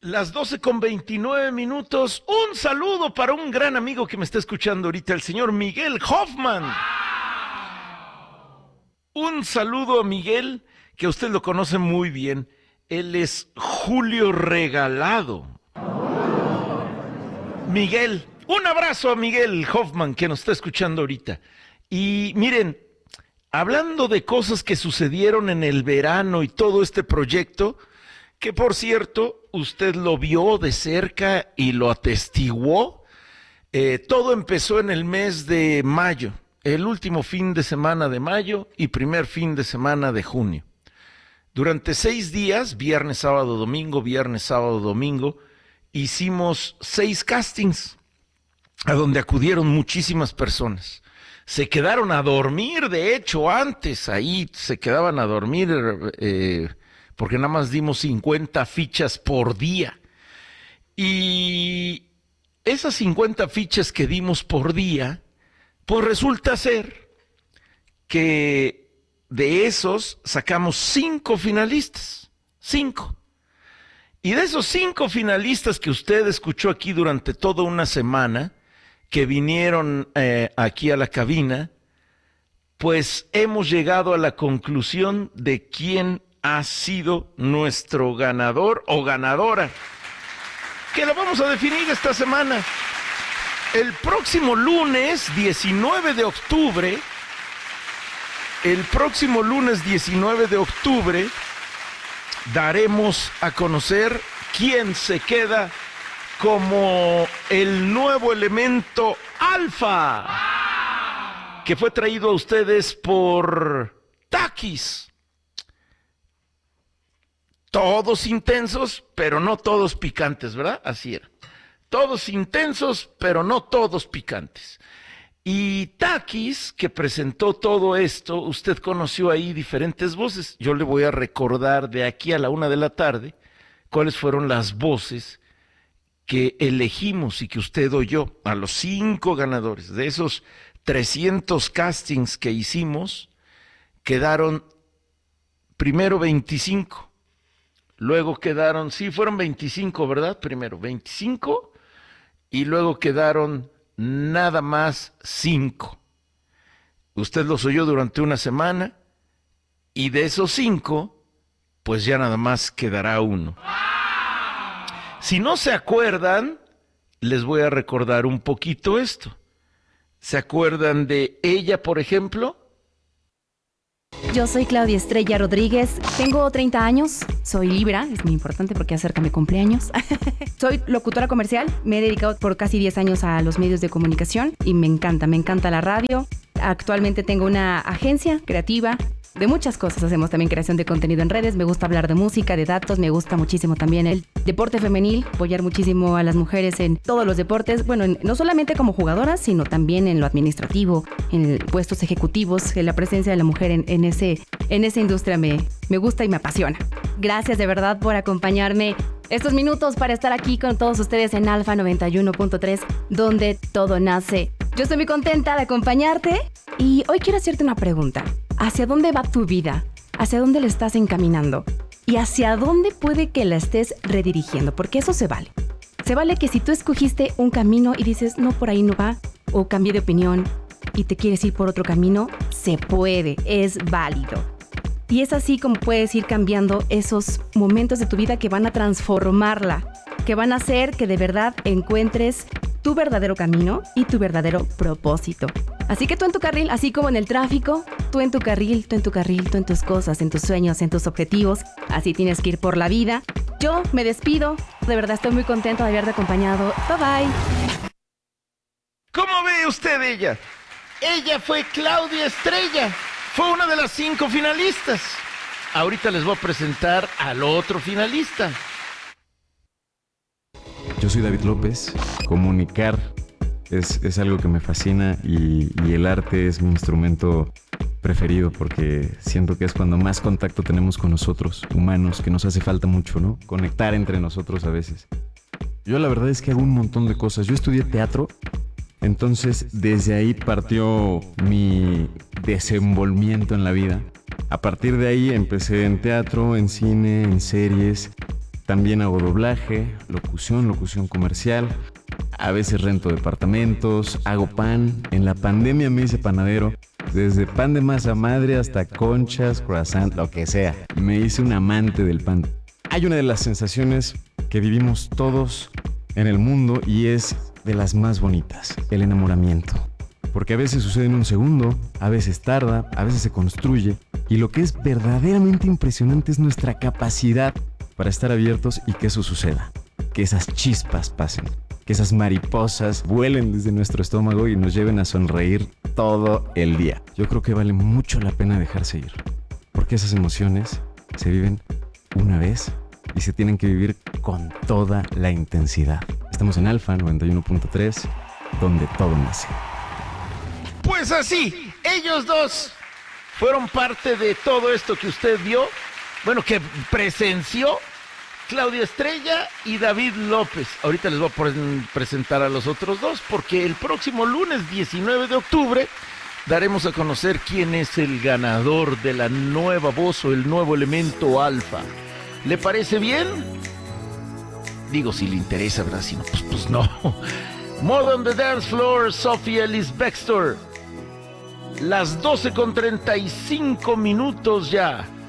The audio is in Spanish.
Las 12:29. Un saludo para un gran amigo que me está escuchando ahorita, el señor Miguel Hoffman. Un saludo a Miguel, que usted lo conoce muy bien. Él es Julio Regalado. Miguel, un abrazo a Miguel Hoffman, que nos está escuchando ahorita. Y miren, hablando de cosas que sucedieron en el verano y todo este proyecto, que por cierto, usted lo vio de cerca y lo atestiguó. Todo empezó en el mes de mayo, el último fin de semana de mayo y primer fin de semana de junio. Durante 6 días, viernes, sábado, domingo, hicimos 6 castings, a donde acudieron muchísimas personas. Se quedaron a dormir, de hecho, antes ahí se quedaban a dormir, porque nada más dimos 50 fichas por día. Y esas 50 fichas que dimos por día, pues resulta ser que de esos sacamos 5 finalistas. 5. Y de esos 5 finalistas que usted escuchó aquí durante toda una semana, que vinieron aquí a la cabina, pues hemos llegado a la conclusión de quién ha sido nuestro ganador o ganadora, que lo vamos a definir esta semana. El próximo lunes 19 de octubre, daremos a conocer quién se queda como el nuevo elemento alfa, que fue traído a ustedes por Takis. Todos intensos, pero no todos picantes, ¿verdad? Así era. Todos intensos, pero no todos picantes. Y Takis, que presentó todo esto, usted conoció ahí diferentes voces. Yo le voy a recordar de aquí a la 1 p.m. cuáles fueron las voces que elegimos y que usted oyó a los 5 ganadores. De esos 300 castings que hicimos, quedaron primero 25. Luego quedaron, sí, fueron 25, ¿verdad? Primero 25 y luego quedaron nada más 5. Usted los oyó durante una semana y de esos 5, pues ya nada más quedará 1. Si no se acuerdan, les voy a recordar un poquito esto. ¿Se acuerdan de ella, por ejemplo? Yo soy Claudia Estrella Rodríguez, tengo 30 años, soy Libra, es muy importante porque acerca mi cumpleaños. Soy locutora comercial, me he dedicado por casi 10 años a los medios de comunicación y me encanta la radio. Actualmente tengo una agencia creativa. De muchas cosas hacemos también creación de contenido en redes, me gusta hablar de música, de datos, me gusta muchísimo también el deporte femenil, apoyar muchísimo a las mujeres en todos los deportes, bueno, no solamente como jugadoras, sino también en lo administrativo, en puestos ejecutivos, en la presencia de la mujer en esa industria me gusta y me apasiona. Gracias de verdad por acompañarme estos minutos para estar aquí con todos ustedes en Alfa 91.3, donde todo nace. Yo estoy muy contenta de acompañarte y hoy quiero hacerte una pregunta. ¿Hacia dónde va tu vida? ¿Hacia dónde la estás encaminando? ¿Y hacia dónde puede que la estés redirigiendo? Porque eso se vale. Se vale que si tú escogiste un camino y dices, no, por ahí no va, o cambié de opinión y te quieres ir por otro camino, se puede, es válido. Y es así como puedes ir cambiando esos momentos de tu vida que van a transformarla, que van a hacer que de verdad encuentres tu verdadero camino y tu verdadero propósito. Así que tú en tu carril, así como en el tráfico, tú en tu carril, tú en tus cosas, en tus sueños, en tus objetivos. Así tienes que ir por la vida. Yo me despido. De verdad estoy muy contenta de haberte acompañado. Bye bye. ¿Cómo ve usted ella? Ella fue Claudia Estrella. Fue una de las 5 finalistas. Ahorita les voy a presentar al otro finalista. Yo soy David López. Comunicar es algo que me fascina y el arte es mi instrumento preferido porque siento que es cuando más contacto tenemos con nosotros, humanos, que nos hace falta mucho, ¿no? Conectar entre nosotros a veces. Yo la verdad es que hago un montón de cosas. Yo estudié teatro, entonces desde ahí partió mi desenvolvimiento en la vida. A partir de ahí empecé en teatro, en cine, en series. También hago doblaje, locución comercial. A veces rento departamentos, hago pan. En la pandemia me hice panadero. Desde pan de masa madre hasta conchas, croissant, lo que sea. Me hice un amante del pan. Hay una de las sensaciones que vivimos todos en el mundo y es de las más bonitas, el enamoramiento. Porque a veces sucede en un segundo, a veces tarda, a veces se construye. Y lo que es verdaderamente impresionante es nuestra capacidad para estar abiertos y que eso suceda. Que esas chispas pasen. Que esas mariposas vuelen desde nuestro estómago y nos lleven a sonreír todo el día. Yo creo que vale mucho la pena dejarse ir. Porque esas emociones se viven una vez y se tienen que vivir con toda la intensidad. Estamos en Alfa 91.3, donde todo nace. Pues así, ellos dos fueron parte de todo esto que usted vio, bueno, que presenció Claudia Estrella y David López. Ahorita les voy a presentar a los otros dos, porque el próximo lunes 19 de octubre daremos a conocer quién es el ganador de la nueva voz o el nuevo elemento alfa. ¿Le parece bien? Digo, si le interesa, ¿verdad? Si no, pues no. More on the Dance Floor, Sophie Ellis Bextor. Las 12:35 ya.